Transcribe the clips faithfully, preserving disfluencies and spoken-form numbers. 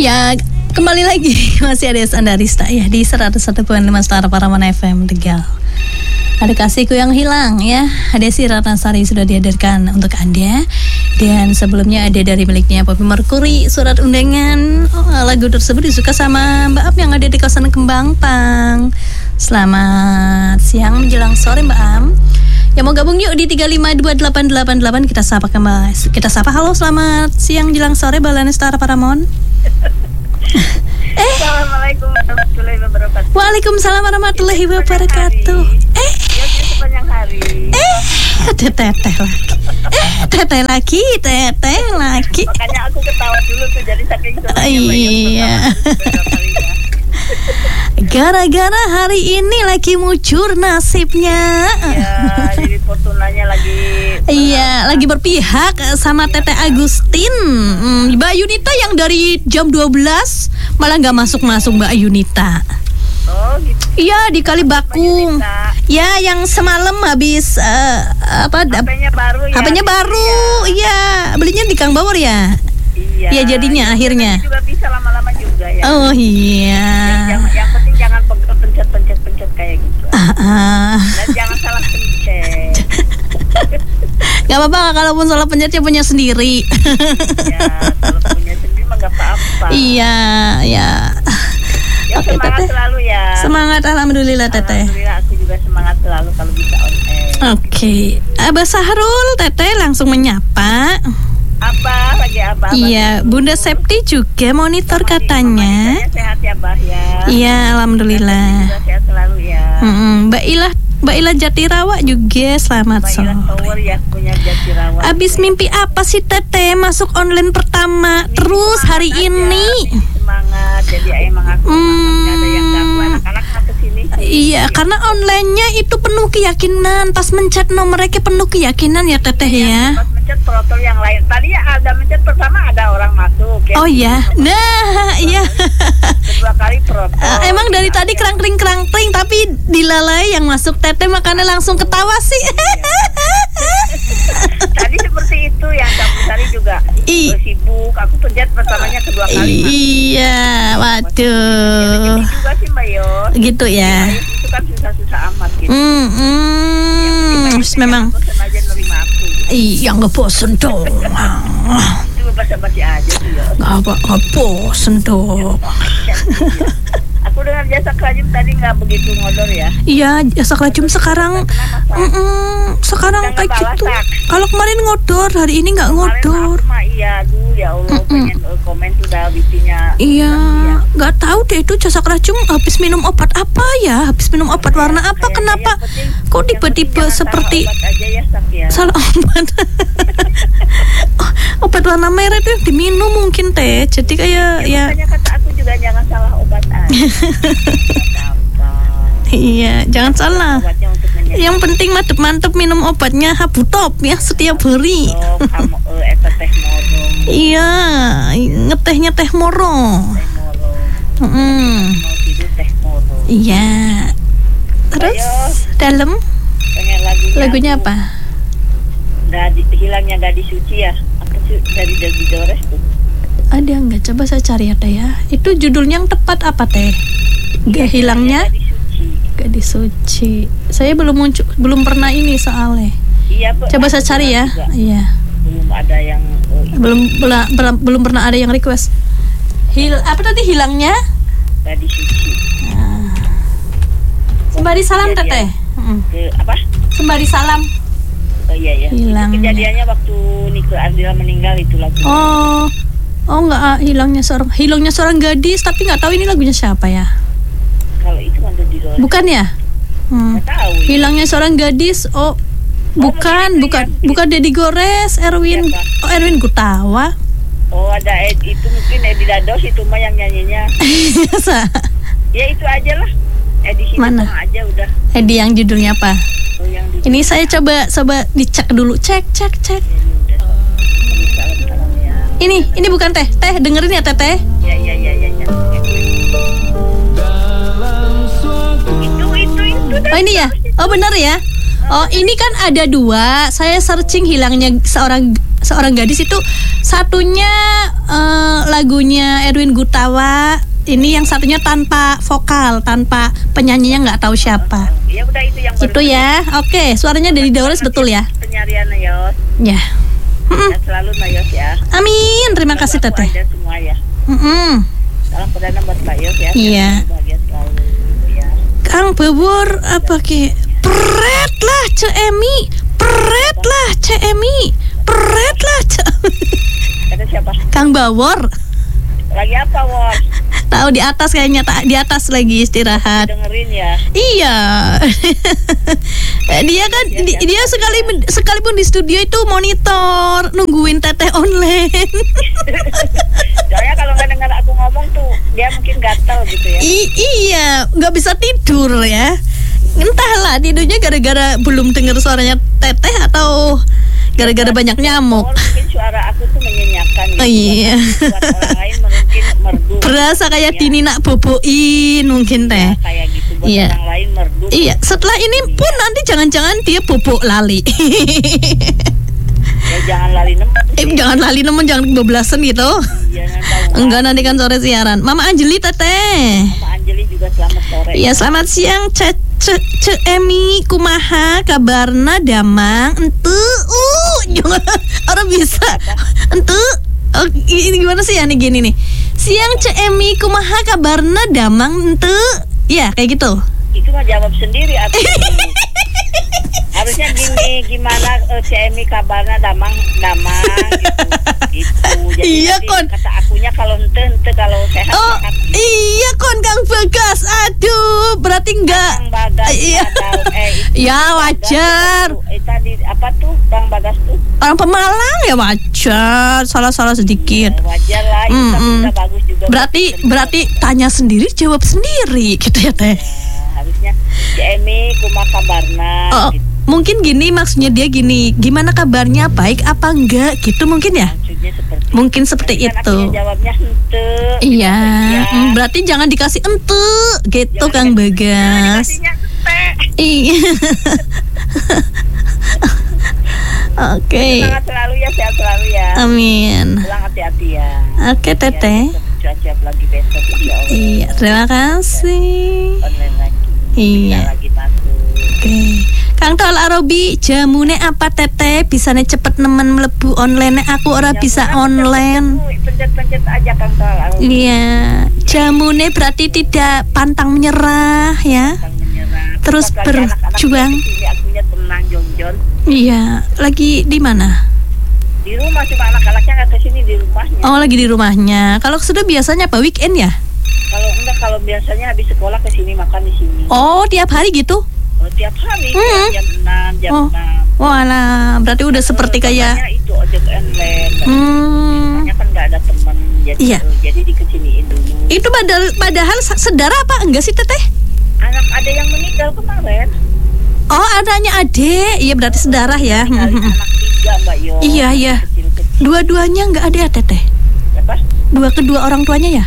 Ya, kembali lagi masih ada Sandarista ya di seratus satu koma lima Star Paraman F M Tegal. Ada kasihku yang hilang ya. Desi Ratnasari sudah dihadirkan untuk Anda. Dan sebelumnya ada dari miliknya Poppy Mercury, Surat Undangan. Oh, lagu tersebut disuka sama Mbak Am yang ada di kawasan Kembang Pang. Selamat siang menjelang sore Mbak Am. Ya mau gabung yuk di tiga lima dua delapan delapan delapan. Kita sapa kembali. Kita sapa halo selamat siang jelang sore Balane Star Paramount. Eh. Assalamualaikum warahmatullahi wabarakatuh. Waalaikumsalam warahmatullahi wabarakatuh. Eh. Ya, sepanjang hari. Eh. Teteh lagi. Eh, teteh lagi, teteh lagi. Makanya aku ketawa dulu tuh jadi saking senangnya. Iya. Gara-gara hari ini lagi muncul nasibnya. Iya, jadi Fortunanya lagi. Iya, lagi berpihak sama iya, Teteh Agustin. Hmm, Mbak Yunita yang dari jam dua belas malah nggak masuk-masuk Mbak Yunita. Oh gitu. Iya di Kalibakung. Ya yang semalam habis uh, apa? H P-nya baru ya. H P-nya baru. Iya, ya. Belinya di Kang Bawor ya. Iya. Ya jadinya akhirnya. Juga bisa lama-lama juga ya. Oh iya. Yang, yang penting jangan pencet-pencet-pencet kayak gitu. Ah, ah. Dan jangan salah pencet. Gak apa-apa kalaupun salah pencetnya punya sendiri. Ya kalau punya sendiri mah gak apa-apa. Iya ya. Ya okay, semangat teteh. Selalu ya. Semangat alhamdulillah Teteh. Alhamdulillah aku juga semangat selalu kalau bisa on air. Oke, okay. Abah Sahrul Teteh langsung menyapa. Apa lagi apa? Iya, Bunda Septi juga monitor Sama katanya. Sehat ya, Bah ya. Iya, alhamdulillah. Juga sehat selalu ya. Mm-mm. Mbak Ilah, Mbak Ilah Jatirawa juga selamat sore. Mbak Ilah Tower ya punya Jatirawa. Abis mimpi apa sih Teteh masuk online pertama ini terus hari aja, ini? Semangat, jadi emang aku hmm. semangat, ada yang ganggu anak-anak ke sini. Iya, ya. Karena online-nya itu penuh keyakinan. Pas mencet nomornya penuh keyakinan ya Teteh ya. Pas mencet protol yang lain. Tadi ya ada mencet pertama ada orang masuk. Ya. Oh iya, nah iya. Kedua kali protol. Uh, emang dari ya, tadi kerang-kering kerang-kering tapi dilalai yang masuk Teteh makanya langsung ketawa sih. Iya. Tadi seperti itu yang Sari juga I- sibuk. Aku pencet pertamanya kedua kali. Iya, waduh. Jadi juga sih Mbak Yo. Gitu ya. Itu kan susah-susah amat gitu. Hmm, hmm. Ya, memang. Aja nerima aku. Iya, nggak bosen dong. Itu basa-basi aja sih ya. Nggak nggak bosen dong. Aku dengan jasa kerajum tadi nggak begitu ngodor ya. Iya, jasa kerajum sekarang. Sekarang kayak gitu. Kalau kemarin ngodor, hari ini nggak ngodor. Mah iya, aduh ya Allah, Mm-mm. pengen uh, komen sudah B P-nya. Iya, nggak tahu deh itu jasa kerajum habis minum obat apa ya? Habis minum obat warna apa? Kenapa? Penting, kok tiba-tiba seperti salah obat aja ya, Sak, ya. Salah obat. Obat warna merah itu diminum mungkin teh. Jadi kayak ya. Makanya kata aku juga jangan salah obat aja. Iya, jangan salah. Yang penting mantep-mantep minum obatnya Habutop ya setiap hari. Oh, kamu uh, eta teh moro. Iya, ngetehnya teh moro. Teh moro. Heeh. Mau tidur teh moro. Iya. Terus Ayo. Dalam pengen lagunya. Lagunya aku, apa? Gadi, hilangnya gadis suci ya. Apa sih dari Dewi Dores tuh? Ada enggak? Coba saya cari ada ya. Itu judulnya yang tepat apa teh? Gak hilangnya? Gadis suci. Saya belum muncul, belum pernah ini soalnya. Iya, Bu. Coba saya cari ya. Juga. Iya. Belum ada yang oh, belum belum belum belum pernah ada yang request. Hil apa tadi hilangnya? Gadis suci. Nah. Sembari salam Teteh. Ke apa? Sembari salam. Oh iya ya. Hilangnya. Itu kejadiannya waktu Nike Ardila meninggal itu lagu. Oh. Oh enggak, hilangnya seorang hilangnya seorang gadis tapi nggak tahu ini lagunya siapa ya. Kalau itu kan di Dores. Bukan ya? Hmm. Tahu. Hilangnya seorang gadis. Oh, bukan, oh, bukan, ya. Bukan Deddy Gores, Erwin. Siapa? Oh, Erwin Gutawa. Oh, ada Ed, itu mungkin Edi Dados itu mah yang nyanyinya. Ya itu aja lah. Edisi mana? Aja udah. Edi yang judulnya apa? Oh, yang judulnya. Ini saya coba coba dicek dulu. Cek, cek, cek. Ya, oh. Ya. Ini, ini bukan teh. Teh dengerin ya Teteh. Ya, ya, ya, ya, ya. Oh ini ya? Oh benar ya? Oh ini kan ada dua. Saya searching hilangnya seorang seorang gadis itu satunya uh, lagunya Erwin Gutawa, ini yang satunya tanpa vokal, tanpa penyanyinya nggak tahu siapa. Ya udah itu yang itu ya. Oke, suaranya dari Daures betul ya? Penyarian Yos. Ya. Ya selalu Yos ya. Amin, terima kasih Teteh. Ada semua ya. Mm-mm. Salam perdana buat Mbak Yos ya. Iya. Bahagia selalu ya. Kang Bubur apa ki? Peret lah Ce Emi, peret lah Ce Emi, peret lah Ce. Ada siapa? Kang Bawor. Lagi apa, Wor? Tahu di atas kayaknya, tak di atas lagi istirahat. Dengerin ya. Iya. Dia kan ya, di, ya, dia ya. sekali sekalipun di studio itu monitor nungguin Teteh online. Soalnya kalau nggak dengar aku ngomong tuh dia mungkin gatel gitu ya. I, iya, nggak bisa tidur ya. Entahlah tidurnya gara-gara belum dengar suaranya Teteh atau gara-gara banyak nyamuk. Oh, mungkin suara aku tuh menyenyakan gitu. Oh, iya. Buat orang lain mungkin merdu. Berasa kayak ya. Dini nak boboin mungkin Teh. Ya, kayak gitu buat Iya. orang lain merdu. Iya, setelah ini pun nanti jangan-jangan dia bobok lali. Ya jangan lali nemen. Eh, jangan lali nemen, jangan kebablasan gitu. Jangan tahu. Enggak, nanti kan sore siaran. Mama Anjeli Teteh. Mama Anjeli juga selamat sore. Iya, selamat siang Ce Ce Ce Emi kumaha kabarna damang ente uh jangan orang bisa ente oh, ini gimana sih ya nih gini nih. Siang Ce Emi kumaha kabarna damang ente. Ya, kayak gitu. Itu mah jawab sendiri atau harusnya gini, gimana uh, C M I kabarnya damang damang gitu gitu. Jadi Iya, nanti Kon. kata akunya kalau ente ente kalau sehat Oh sehat gitu. iya kon Kang Bagas. Aduh, berarti enggak. Bang Bagas Iya. ada, eh, itu Ya Bagas, wajar. Eh tadi apa tuh Bang Bagas tuh? Orang Pemalang ya wajar. Salah-salah sedikit. Ya, wajar lah, itu Mm, kan mm. udah bagus juga. Berarti Cerita. berarti tanya sendiri jawab sendiri gitu ya Teh. Ya, harusnya C M I kumaha kabarna Oh, gitu. mungkin gini maksudnya dia gini, gimana kabarnya, baik apa enggak gitu mungkin ya? Maksudnya seperti Mungkin seperti kan itu. akunya jawabnya ente. Iya, gitu, hmm, berarti jangan dikasih ente gitu Jangan Kang dikasih- Bagas. dikasihnya ente. Iya. Oke. Semangat selalu ya, sehat selalu ya. Amin. Pulang hati-hati ya. Oke Teteh. Ya, siap lagi besok insya Allah. Iya, terima kasih. Online lagi. Iya. Bisa lagi masuk. Oke. Kang Tol Arobi, jamune apa Teteh? Bisane cepet nemen mlebu online, aku ora Ya, bisa pokoknya online. pencet- Pencet-pencet aja Kang Tol. Iya, jamune berarti tidak pantang menyerah ya. Pantang menyerah. Terus Pas lagi anak-anak berjuang. kesini, akunya tenang Jon-Jon. Iya, lagi di mana? Di rumah cuma anak-anaknya nggak kesini di rumahnya. Oh, lagi di rumahnya. Kalau sudah biasanya apa weekend ya? Kalau enggak, kalau biasanya habis sekolah kesini makan di sini. Oh, tiap hari gitu? Oh, tiap hari Hmm. jam enam, jam Oh. enam. Walah, berarti udah seperti Eh, kayak bapaknya itu ojek online. Hmm. Biasanya kan nggak ada teman, jadi Iya. eh, jadi dikesiniin dulu. itu padahal padahal sa- saudara apa enggak sih Teteh? Anak ada yang meninggal kemarin. Oh, adanya adik. Iya, berarti saudara ya. Tinggalin Hmm. anak tiga Mbak Yo. Iya, iya. Kecil-kecil. Dua-duanya enggak ada ya Teteh? Apa? Dua kedua orang tuanya ya?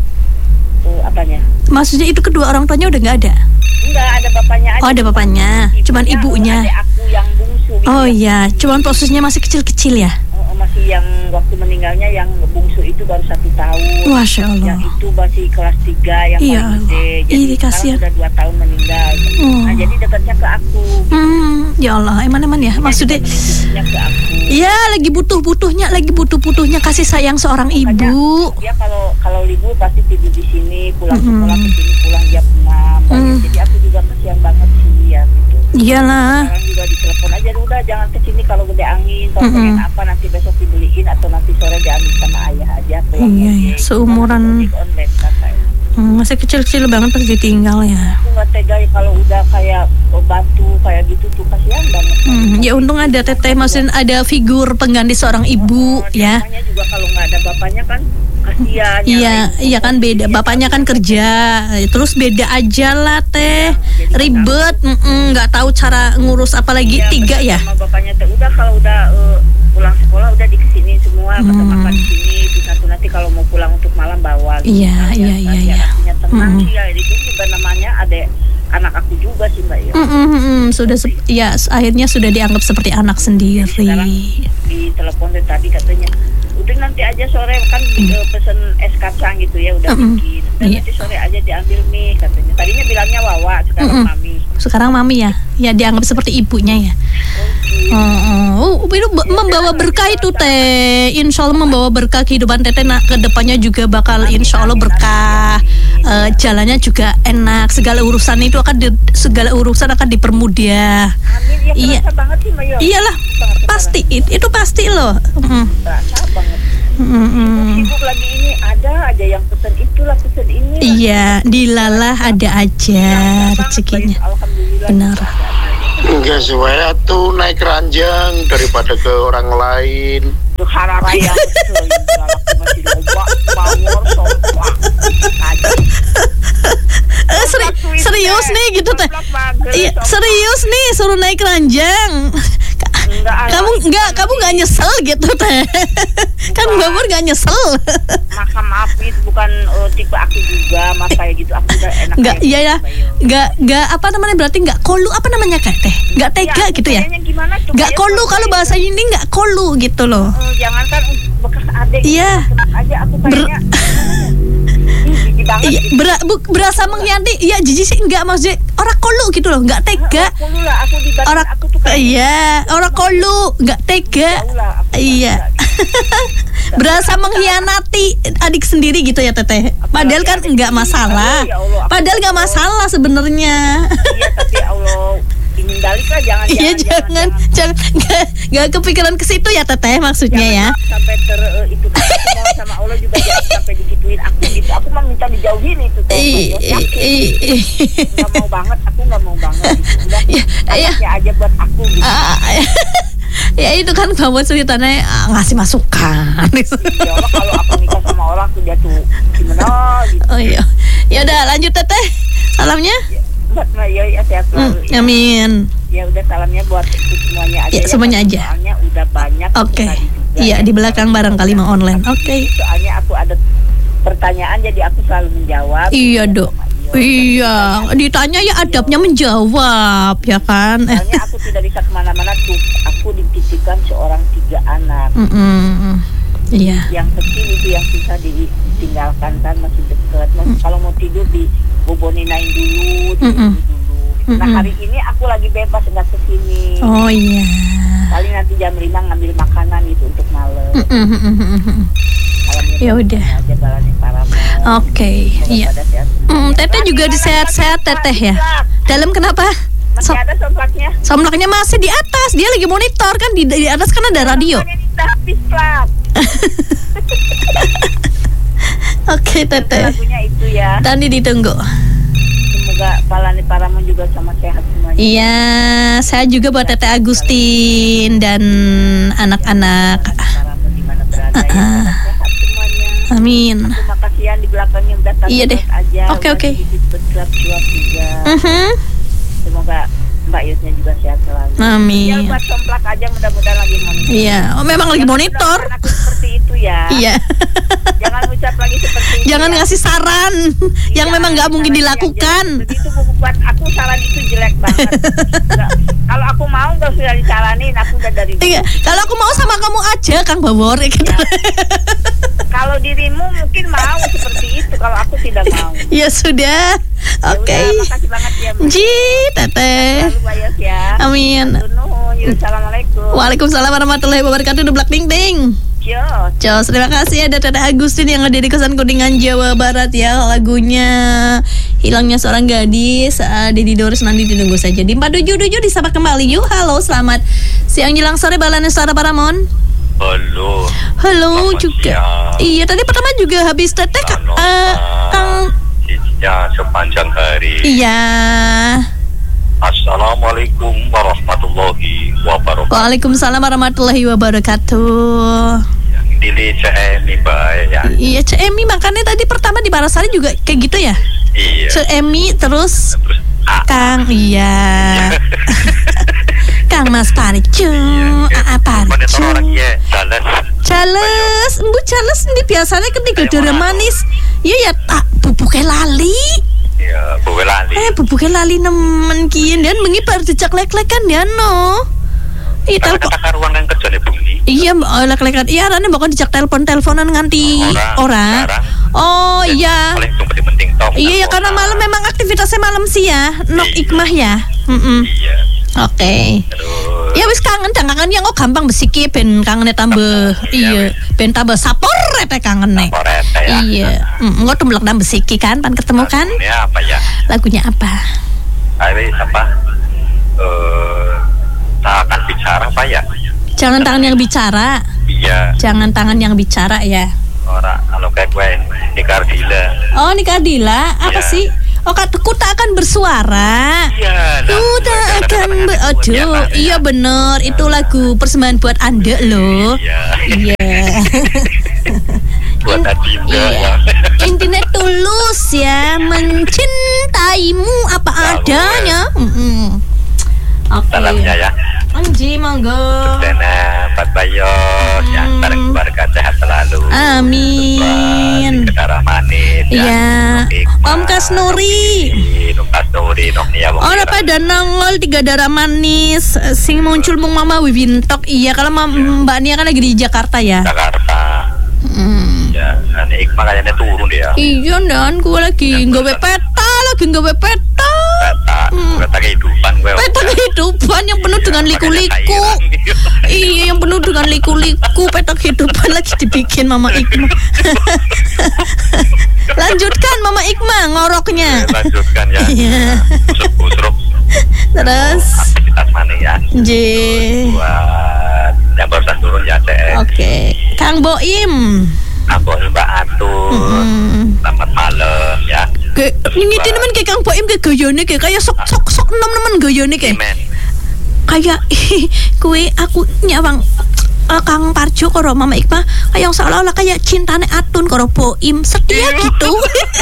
Tuh, apanya? Maksudnya itu kedua orang tuanya udah enggak ada? Enggak, ada bapaknya aja. Oh, ada bapaknya. Cuman ibunya. Ada aku yang bungsu. Oh yang iya, cuman posisinya masih kecil-kecil ya? Oh, masih yang waktu meninggalnya yang bungsu itu baru satu tahun. Masya Allah. Yang itu masih kelas tiga yang Iya, paling gede. Allah. Jadi Ih, kasihan. sekarang udah dua tahun meninggal. Oh. Nah, jadi dekatnya ke aku. Hmm, ya Allah, eman-eman ya. Maksudnya, Dekatnya ke aku. ya lagi butuh-butuhnya, lagi butuh-butuhnya kasih sayang seorang Makanya ibu. Dia kalau kalau libur pasti tidur di sini, pulang Mm-mm. sekolah ke sini, pulang jam enam. Mm. Jadi aku juga kasihan banget sih ya gitu. Iyalah. Sekarang juga ditelepon aja, udah jangan ke sini kalau gede angin, kalau Mm-mm. pengen apa nanti besok dibeliin atau nanti sore diambil sama ayah aja. Pulang Iya, aja. iya, seumuran. Ojek online katanya. Hmm, masih kecil-kecil banget pas ditinggal ya. Aku nggak tega ya kalau udah kayak oh, batu kayak gitu tuh, kasihan banget. Hmm, ya untung ada Teteh, maksudnya ada figur pengganti seorang ibu Oh, ya. namanya juga kalau nggak ada bapaknya kan kasihan. Iya, nyari. iya kan beda. Bapaknya kan kerja, terus beda aja lah Teh. Ribet, mm-mm, nggak tahu cara ngurus apalagi Iya, tiga bener ya. sama bapaknya tuh udah kalau udah uh, pulang sekolah udah dikesini semua, kata Hmm. makan di sini itu satu, nanti kalau mau pulang untuk malam bawa. gitu. Iya, Nah, iya, ya, iya, biar iya. akunya tenang Hmm. sih ya. Di sini juga namanya adek anak aku juga sih Mbak Yo. Mm-mm, sudah se- ya akhirnya sudah dianggap seperti anak sendiri. Sekarang di telepon dari tadi katanya, udah nanti aja sore kan mm. pesen es kacang gitu ya udah mm-mm. bikin. Dan yeah. nanti sore aja diambil mie katanya. Tadinya bilangnya Wawa, sekarang mm-mm. Mami. Sekarang Mami ya, ya dianggap seperti ibunya ya. Okay. Oh, oh, itu ya, membawa berkah itu Teh. Insya Allah membawa berkah kehidupan Teteh. Nah, kedepannya juga bakal amin, insya Allah berkah. Amin, uh, jalannya juga enak. Segala urusan itu akan di, segala urusan akan dipermudah. Amin. Ya, iya. Banget sih, Mbak Yo. Iyalah, pasti itu, itu pasti loh. Mm. Berasa banget. Mm-mm. Sibuk lagi ini ada aja yang pesen itulah pesen ini. Iya, dilalah ada aja rezekinya. Benar. Enggak sesuai tuh naik ranjang daripada ke orang lain. Tuh hararaya masih loba bawor sopa. Eh, seri- serius nih gitu Teh. Iya, serius nih suruh naik ranjang. Enggak, kamu enggak, kamu enggak nyesel gitu Teh. Kan Babur enggak nyesel. Maka maaf itu bukan uh, tipe aku juga, mas kayak gitu aku udah enak. Enggak, iya ya. Enggak, enggak apa namanya berarti enggak kolu apa namanya Kak Teh? Enggak tega ya, gitu ya. Enggak kolu kalau bahasa ini enggak kolu gitu loh. Uh, jangan kan bekas adek. Iya. Aja aku kayaknya. Iya, ber- bu- berasa mengkhianati. Iya, jijik sih enggak maksudnya orang kolu gitu loh, enggak tega. Orang aku tuh kayak iya, orang kolu enggak tega. Iya. Berasa mengkhianati adik sendiri gitu ya Teteh. Padahal kan enggak masalah. Padahal enggak masalah sebenarnya. Iya, tapi Allah ingin balik lah jangan iya, jangan jangan enggak enggak kepikiran ke situ ya Teteh maksudnya ya. Sampai ter uh, itu kan sama Allah juga jangan sampai digituin aku gitu. Aku mah minta dijauhin itu Teh. Enggak mau banget, aku enggak mau banget gitu. Udah anaknya aja buat aku gitu. Ya itu kan kamu ceritanya ngasih masukan. Ya Allah kalau aku nikah sama orang tuh dia tuh gimana gitu. Oh iya. Ya udah lanjut Teteh. Salamnya? Buat Mbak Yo ya sehat selalu. Mm, ya. Amin. Ya udah salamnya buat semuanya aja. Ya, semuanya ya, aja. Soalnya udah banyak. Oke. Okay. Iya di belakang barangkali mau online. Oke. Okay. Soalnya aku ada pertanyaan jadi aku selalu menjawab. Iya dok. Iya, ditanya ya adabnya menjawab ya kan. Soalnya aku tidak bisa kemana-mana tuh. Aku dititipkan seorang tiga anak. Mm-mm. Iya. Yang kecil itu yang susah ditinggalkan kan masih dekat. Mm. Kalau mau tidur di boboninain dulu, tidur dulu. Mm-mm. Nah hari ini aku lagi bebas nggak kesini. Oh iya. Paling nanti jam lima ngambil makanan gitu untuk malam. Ya udah. Oke, okay. Iya. Mm, teteh juga disehat-sehat Teteh ya. Dalam kenapa? Masih ada somplaknya. Somplaknya masih di atas. Dia lagi monitor kan di di atas kan ada radio. Oke okay, Teteh. Lagunya itu ya. Tadi ditunggu. Semoga Palani Paramon juga sama sehat semuanya. Iya, saya juga buat Teteh Agustin dan anak-anak. Paramon di mana berada uh-uh. ya, sehat semuanya. Amin. Terima kasih yang di belakangnya udah tahu. Iya deh. Oke oke. Uh-huh. Semoga Mbak Yusnya juga sehat selalu. Amin. Jangan buat somplak aja mudah-mudahan lagi monitor. Iya, oh memang lagi monitor. Aku seperti itu ya. Iya. Jangan ucap lagi seperti itu. Jangan ya. Ngasih saran iya, yang memang nggak mungkin dilakukan. Begitu buat aku saran itu jelek banget. Kalau aku mau nggak usah disaranin, aku udah dari. Iya. Kalau aku mau sama kamu aja, Kang Bawor. Gitu. Ya. Kalau dirimu mungkin mau seperti itu, kalau aku tidak mau. Ya sudah. Oke. Okay. Makasih banget ya. Ji, Teteh. Ya. Amin. Assalamualaikum. Waalaikumsalam warahmatullahi wabarakatuh. Deblak ding ding. Jos. Jos, terima kasih ada Teteh Agustin yang ada di Kosan Kuningan Jawa Barat ya. Lagunya Hilangnya Seorang Gadis. uh, Dedi Doris nanti ditunggu saja di empat tujuh tujuh disapa kembali. Yuk, halo, selamat siang jelang sore Balane Suara Paramon. Halo. Halo juga. Siang. Iya, tadi pertama juga habis Teteh uh, Kang ya sepanjang hari. Iya. Assalamualaikum warahmatullahi wabarakatuh. Waalaikumsalam warahmatullahi wabarakatuh. Yang dili C M I baik ya. Iya C M I makanya tadi pertama di Parasari juga kayak gitu ya. Iya. C M I terus, terus ah. Kang iya. Kang Mas Paricu, A A Paricu. Cales, Bu Cales ini biasanya ketika dara manis. Iya ya tak bubuknya lali. Ya, buwe lali. Eh, bubuke lali nemen ki dan bengi bar dijak lek-lek kan ya no. Iya telepon. Kata karuan kan kerjane bengi. Iya, lek-lekan. Iya, arane bakal dijak telepon-teleponan nganti ora. Oh, iya. Paling penting-penting tok. Iya, ya karena malam memang aktivitasnya malam sih ya. Nok Ikmah ya. Heeh. Iya. Oke. Ya wis kangen dan kangen yang kok gampang besiki ben kangene tambah. Iya, ben tambah sapor rete kangene. Iya. Heeh, kok temblek nang besiki kan pan ketemu kan? Ya apa ya? Lagunya apa? Ayo apa? Eh Tangan bicara apa ya? Jangan tangan yang bicara. Iya. Jangan tangan yang bicara ya. Ora, kalau kayak gue nikah Dila. Oh, nikah Dila, apa ya. Sih? Oh, kataku tak akan bersuara. Iya. Ku tak akan ber... Aduh, iya bener. Itu lagu persembahan buat Anda loh. Iya. Iya. Buat Adinda iya. Ya. Intinya tulus ya, mencintaimu apa adanya. Mm-mm. Oke. Okay. Salamnya ya. Anji monggo. Dana Pak Bayos hmm. ya, bareng keluarga sehat selalu. Amin. Darah manis. Iya. Ya. Om Kasnuri. Om Kasnuri, Om Nia. Oh, pada nongol tiga darah manis. Sing muncul mung Mama Wiwintok. Iya, kalau Mbak Nia kan lagi di Jakarta ya. Jakarta. Hmm. Ya, ane Ikma kayaknya turun dia. Iya, dan gue lagi nggawe peta, lagi nggawe peta. Peta, hmm. peta kehidupan gue. Peta kehidupan yang penuh iya, dengan liku-liku. Iya, yang penuh dengan liku-liku. Peta kehidupan lagi dibikin Mama Ikma. Lanjutkan Mama Ikma ngoroknya. Ya, lanjutkan ya. Iya. Busuk-busuk. Terus aktivitas mana ya? J. Buat yang barusan turun ya, Cek. Oke. Okay. Kang Boim. Kang Boim, Mbak Atul. Mm-hmm. Selamat malam ya. Kayak ini teman kayak Kang Boim kayak gayone kayak kayak sok sok sok nem-nemen gayone kayak. Kayak kue aku nyawang uh, Kang Parjo karo Mama Ikma kayak seolah-olah kayak cintane Atun karo Boim setia gitu.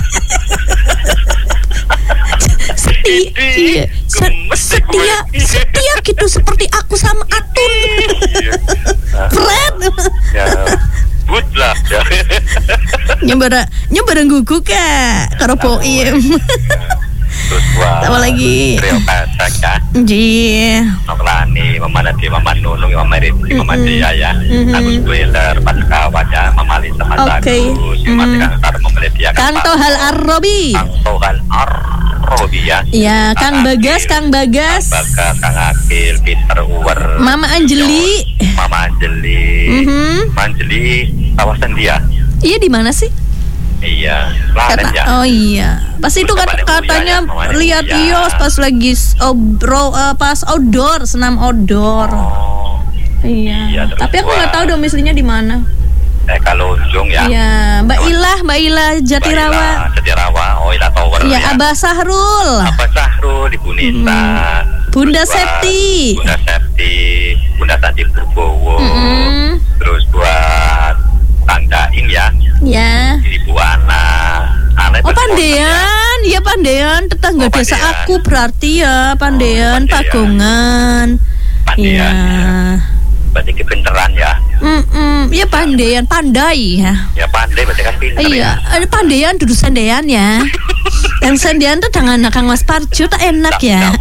Setia, iya. setia, setia gitu seperti aku sama Atun. Fred. Ya, but lah. Nyembara, nyembara gugu kak, karo Boim. Terus buat apa lagi? Trio Pasak ya. Ji. Noklani, Mama Nati, Mama Nunung, Mama Riti, Mama Dia ya. Agus Gueler, Pak kawan ya, Mama Lisa, Mas Agus, Mama Kang Tar membeli dia. Kang Tohal Arrobi. Kang Tohal Arrobi ya. Iya, Kang Bagas, Kang Bagas. Kang Bagas, Kang Akil, Peter Uwer. Mama Anjeli. Mama Anjeli. Mama Anjeli, kawasan dia. Iya, di mana sih? Iya, Kata, ya. Oh iya. Pas itu kan katanya ya, lihat Ios pas lagi obro uh, pas outdoor, senam outdoor. Oh, iya. iya Tapi aku nggak tahu domisilinya di mana. Eh kalau ujung ya. Iya, Mbak Ilah, Mbak Ilah Jatirawa. Jatirawa, oh Ilah Tower. Iya, ya. Abah Sahrul. Abah Sahrul di Bunita. Hmm. Bunda Septi. Bunda Septi, Bunda Santi Purbowo. Mm-hmm. Terus buat Kang Daing ya. Ya. Ibu Ana. Ana oh Pandean, ya Pandean tetangga oh, desa Pandean. Aku berarti ya Pandean, oh, Pagongan. Pandean. Ya. Berarti kepinteran ya. Mm ya Pandean, pandai ya. Ya pandai berarti kan pinter. Iya, ada ya. Pandean duduk sendean ya. Yang sendean tuh dengan Kang Mas Parjo tak enak tak, ya.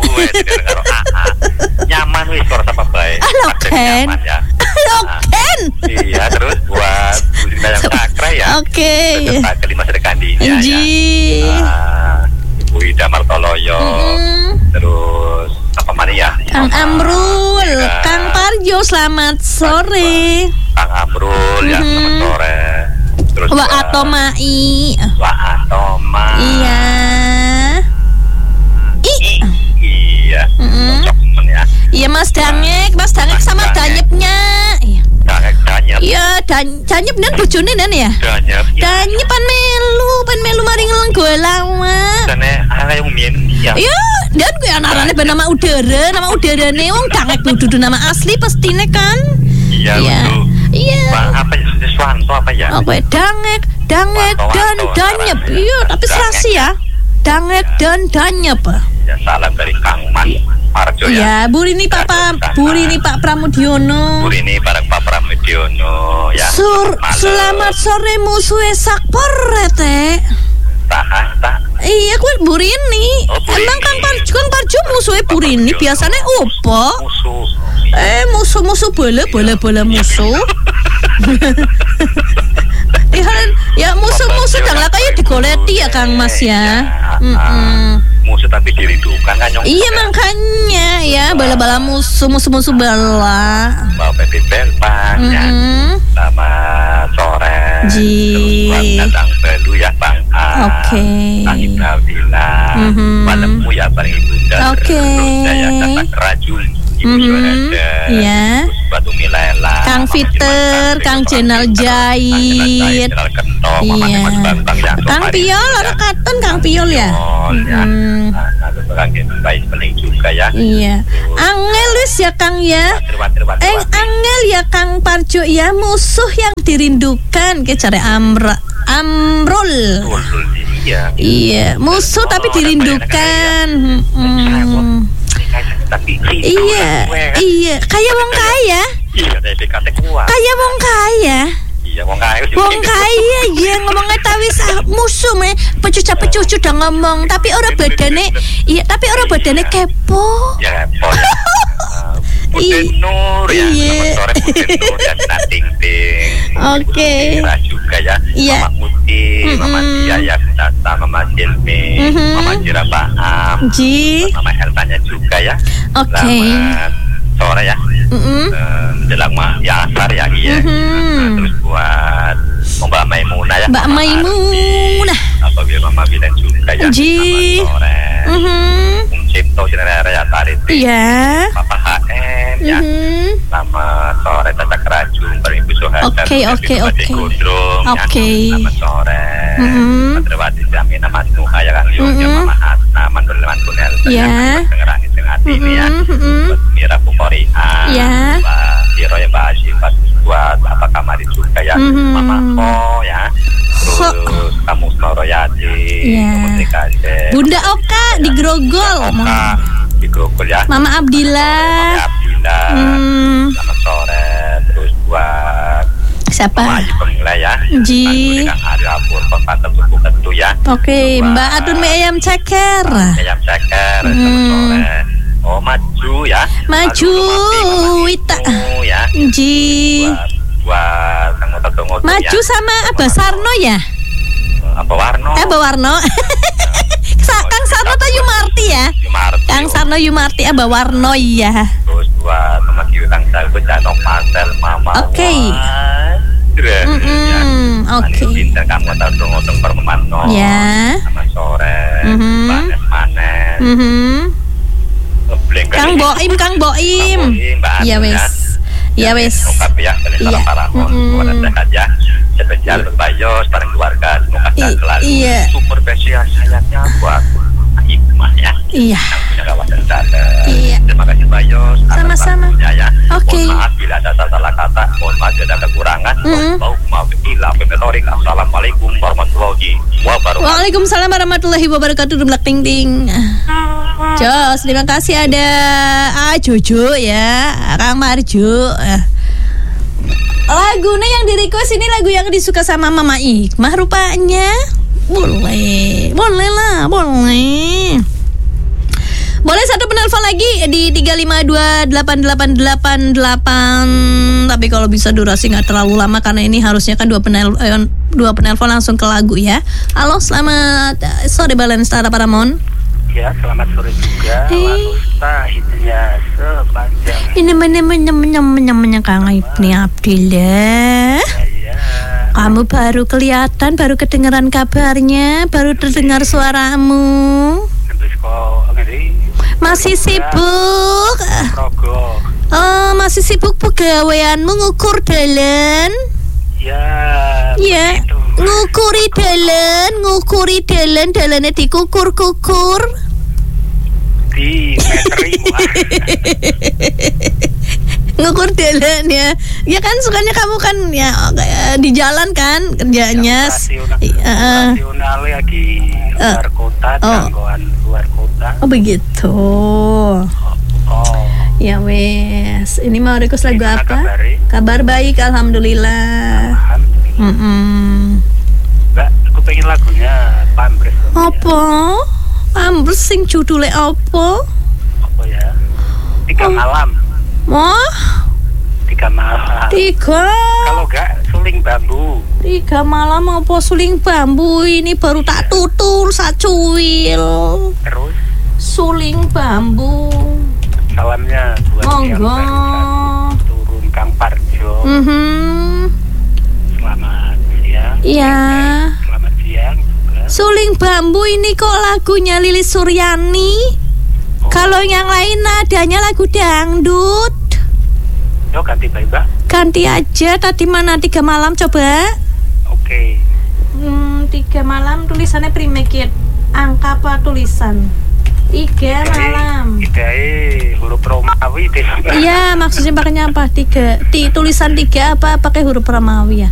Nyaman wis ora apa bae. Loken. Loken. Iya, terus buat Budi Dayang Sakra ya. Oke. Okay. Ke lima Serkandinya ya. Uh, Ibu Ida Martoloyo. Mm. Terus apa mana ya? Kang Amrul, ya. Kang Parjo, selamat sore. Kang Amrul mm-hmm. ya, selamat sore. Terus Wa Atomai. Wa Atomai. Iya. I. Iya. Mm-hmm. Ya. Iya Mas Dangek, Mas Dangek sama Danyepnya. Iya. Dangek Danyep. Iya, dan Danyep dan bojone nan ya. Danyep. Danyep pan melu, pan melu maring lenggo lawa. Dane ana yang mien ya. Iya, dan gue anarane bernama Udara, nama udarane wong Dangek dudu nama asli pastine kan. Iya, iya. Iya. Apa ya? Swanto apa ya? Apa Dangek, Dangek dan Danyep. Iya, tapi serasi ya. Dangek dan Danyep. Ya salam dari Kang Man. Parjo ya. Ya, Burini Pak Pam, Burini Pak Pramudiono. Burini bareng Pak Pramudiono ya. Sur, selamat sore musuhe sakpor rete. Tak tak Iya, kuwi Burini. Oh, Burini. Emang Kang Parjo, Kang Parjo musuhe Burini biasanya opo? Musuh. Eh, musuh-musuh bola, bola-bola musuh. Ya, ya musuh-musuh dan lah kayak digoleti ya Kang Mas ya. Heeh. Musuh tapi dirindukan kan nyong. Iya makanya ya bala-bala musuh musuh-musuh bala. Bawa P P Belpan ya. Sama sore. Ji. Terus datang Belu ya Bang. Oke. Bang Ibrahila. Malammu ya Bang Ibu. Oke. Terus saya datang Rajul. Ibu Yohada. Iya. Batu Milela. Kang Fiter, Kang Jenal Jahit. Iya. Kang Piol, orang katon Kang Piol ya. Hmm. Baik paling juga ya. Iya. Angel wis ya Kang ya. Eh angel ya Kang Parjo ya, musuh yang dirindukan ke cari Amra Amrul. Iya. Iya, musuh tapi dirindukan. Hmm. Tapi iya, iya, kayak wong kaya. Iya, dari kate kuat. Kayak wong kaya. Iya, wong kaya. Wong kaya ya ngomongnya tawis musuh me, pecuca-pecucu udah ngomong, tapi orang badane, iya, tapi orang badane kepo. Ya, kepo. Putih Nur ya, selamat sore Putih Nur dan Nating Ting. Oke. Juga ya, iya. Mama Muti, Mama Tia ya, Tata, Mama Silmi, Mama Jira Baam, Ji, Mama Eltanya juga ya. Oke. Selamat sore ya. Menjelang ya asar ya, iya. Terus buat Mbak Maimunah ya. Mbak Maimunah. Apabila Mama Bidan juga ya. Ji. Selamat sore. Cipto Jenera Raya Tarit. Iya. Papa H M ya. Selamat sore Tata Kerajun, Ibu Sohada. Oke, oke, oke. Oke. Selamat sore. Patriwati Jamina Mas Nuha ya Kang Yoga, Mama Hasna, Mandul Mantunel. Ya. Dengeran di tengah ini ya. Mira Pukoria. Ya. Mbak Siro ya Mbak Asyik, buat apa kamar juga ya. Mama Ko ya. Terus kamu Royati. Ya. Bunda Oka di Grogol. Oka di Grogol ya. Mama Abdillah. Mama Abdillah. Hmm. Selamat sore. Terus buat siapa? Mama Aji Pemila ya. Ji. Kang Ari Apur Pemantau Tubuh Ketu ya. Oke, Mbak Adun Me Ayam Ceker. Ayam Ceker. Selamat sore. Oh maju ya. Maju Wita. Ya. Ji. Buat Kang Otot-otot maju ya. Sama Abah Sarno ya. Apa Warno? Eh, Abah Warno. Kang Sarno atau Yumarti ya? Yumarti. Kang Sarno Yumarti Abah Warno ya. Terus buat Mama Kiutang Salbut Jano Pasel Mama. Oke. Oke. Pinter kamu tahu-tahu permano. Ya. Selamat sore. Panes-panes. Kang Boim, Kang Boim. Iya wes. Iya wes. Ya, salam para keluarga sehat ya. Spesial Bayos bareng keluarga semoga selalu iya. super spesial sayangnya buat hikmah ya. Iya. Yang punya kawasan sana. Iya. Terima kasih Bayos. Sama-sama. Ya. Oke. Mohon maaf bila ada salah kata, mohon maaf bila ada kekurangan. Assalamualaikum warahmatullahi wabarakatuh. Waalaikumsalam warahmatullahi wabarakatuh. Dumlak ting ting. Jos, terima kasih ada ah Jojo ya, Kang Marjo. Lagunya yang di request ini lagu yang disuka sama Mama Ikmah rupanya. Boleh, boleh lah, boleh. Boleh satu penelpon lagi di tiga lima dua delapan delapan delapan delapan. Tapi kalau bisa durasi nggak terlalu lama karena ini harusnya kan dua penel eh, dua penelpon langsung ke lagu ya. Halo, selamat sore Balance Tara Paramon. Ya, selamat sore juga. Lalu hitnya sepanjang. Ini menyem-menyem-menyem-menyem Kang Ibni Abdillah. Ya. Kamu baru kelihatan, baru kedengaran kabarnya, baru terdengar suaramu. Terus kok ngeri? Masih sibuk. Rogo. Oh, masih sibuk pegaweanmu ngukur dalan? Ya. Ya. Begitu. Ngukuri dalan, ngukuri dalan, dalannya dikukur-kukur. Di meteri. Ngukur dalan ya. Ya kan sukanya kamu kan ya di jalan kan kerjanya. Operasional ya di luar kota, jangkauan luar kota. Oh begitu. Oh. Ya wes, ini mau request lagu Gimana apa? kabari? Kabar baik, alhamdulillah. Alhamdulillah. Mm-mm. Mbak, aku pengen lagunya Pampres. Apa? Pampres sing judule apa? Apa ya? Tiga Oh. malam. Wah, Tiga malam. tiga. Kalau enggak suling bambu. Tiga malam apa suling bambu ini baru tak tutur sacuil. Terus Suling bambu. salamnya buat yang Monggo. baru turun Kang Parjo. Mhm. Selamat siang. Iya. Selamat siang juga. Suling bambu ini kok lagunya Lilis Suryani. Oh. Kalau yang lain nadanya lagu dangdut. Yo ganti baik, Mbak. Ganti aja tadi mana tiga malam coba. Oke. Hmm, tiga malam tulisannya primekit. Angka apa tulisan? Tiga malam. Idai huruf Romawi deh. Iya, maksudnya pakainya apa? Tiga. Ti, tulisan tiga apa pakai huruf Romawi ya?